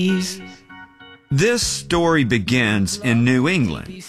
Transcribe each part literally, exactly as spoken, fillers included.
This story begins in New England.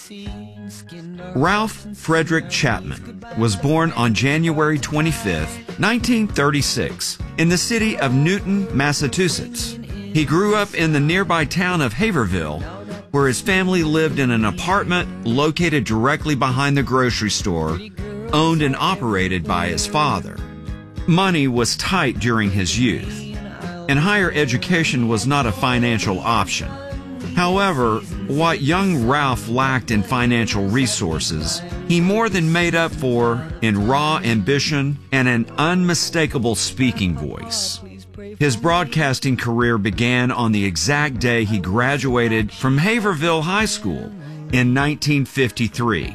Ralph Frederick Chapman was born on January twenty-fifth, nineteen thirty-six, in the city of Newton, Massachusetts. He grew up in the nearby town of Haverhill, where his family lived in an apartment located directly behind the grocery store, owned and operated by his father. Money was tight during his youth, and higher education was not a financial option. However, what young Ralph lacked in financial resources, he more than made up for in raw ambition and an unmistakable speaking voice. His broadcasting career began on the exact day he graduated from Haverhill High School in nineteen fifty-three.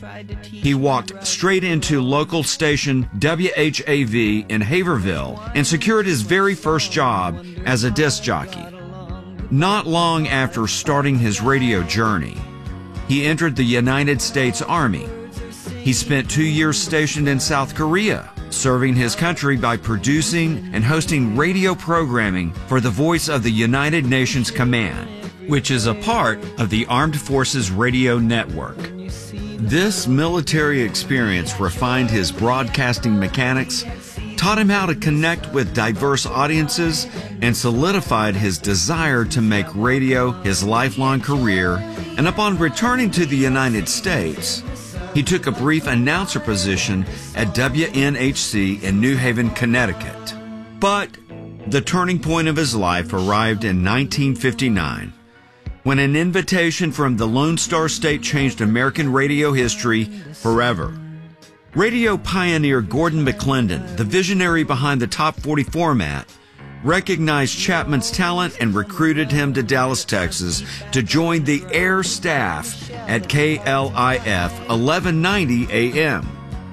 He walked straight into local station W H A V in Haverhill and secured his very first job as a disc jockey. Not long after starting his radio journey, he entered the United States Army. He spent two years stationed in South Korea, serving his country by producing and hosting radio programming for the Voice of the United Nations Command, which is a part of the Armed Forces Radio Network. This military experience refined his broadcasting mechanics, taught him how to connect with diverse audiences, and solidified his desire to make radio his lifelong career. And upon returning to the United States, he took a brief announcer position at W N H C in New Haven, Connecticut. But the turning point of his life arrived in nineteen fifty-nine, when an invitation from the Lone Star State changed American radio history forever. Radio pioneer Gordon McClendon, the visionary behind the Top forty format, recognized Chapman's talent and recruited him to Dallas, Texas to join the air staff at K L I F eleven ninety A M.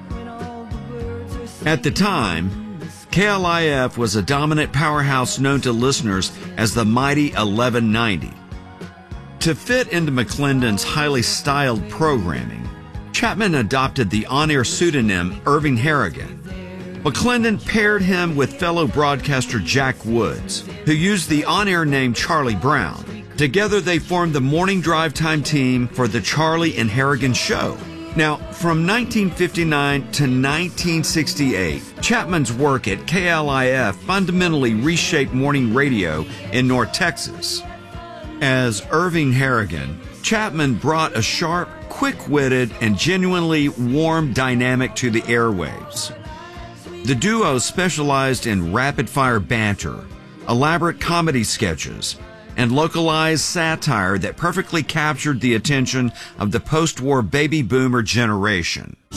At the time, K L I F was a dominant powerhouse known to listeners as the mighty eleven ninety. To fit into McClendon's highly styled programming, Chapman adopted the on-air pseudonym Irving Harrigan. McClendon paired him with fellow broadcaster Jack Woods, who used the on-air name Charlie Brown. Together they formed the morning drive time team for the Charlie and Harrigan Show. Now, from nineteen fifty-nine to nineteen sixty-eight, Chapman's work at K L I F fundamentally reshaped morning radio in North Texas. As Irving Harrigan, Chapman brought a sharp, quick-witted, and genuinely warm dynamic to the airwaves. The duo specialized in rapid-fire banter, elaborate comedy sketches, and localized satire that perfectly captured the attention of the post-war baby boomer generation.